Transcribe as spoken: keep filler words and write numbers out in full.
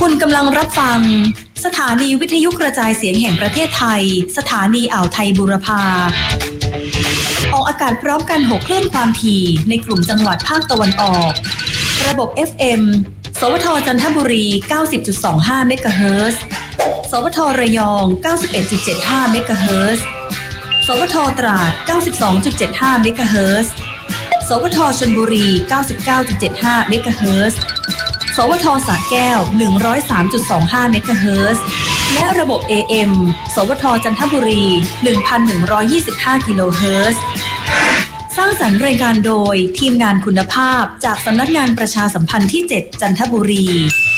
คุณกำลังรับฟังสถานีวิทยุกระจายเสียงแห่งประเทศไทยสถานีอ่าวไทยบูรพาออกอากาศพร้อมกันหกคลื่นความถี่ในกลุ่มจังหวัดภาคตะวันออกระบบ เอฟ เอ็ม สวทจันทบุรี เก้าสิบจุดสองห้า เมกะเฮิรตซ์ สวทระยอง เก้าสิบเอ็ดจุดเจ็ดห้า เมกะเฮิรตซ์ สวทตราด เก้าสิบสองจุดเจ็ดห้า เมกะเฮิรตซ์ สวทชลบุรี เก้าสิบเก้าจุดเจ็ดห้า เมกะเฮิรตซ์ สวทสระแก้ว หนึ่งร้อยสามจุดสองห้า เมกะเฮิรตซ์ และระบบ เอ เอ็ม สวทจันทบุรี หนึ่งพันหนึ่งร้อยยี่สิบห้า กิโลเฮิรตซ์ สร้างสรรค์รายการโดยทีมงานคุณภาพจากสำนักงานประชาสัมพันธ์ที่ เจ็ด จันทบุรี